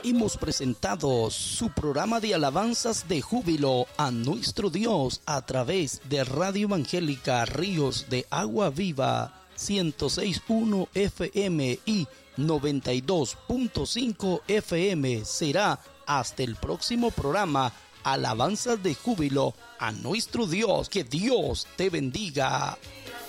hemos presentado su programa de alabanzas de júbilo a nuestro Dios a través de Radio Evangélica Ríos de Agua Viva 106.1 FM y 92.5 FM. Será hasta el próximo programa, alabanzas de júbilo a nuestro Dios. Que Dios te bendiga.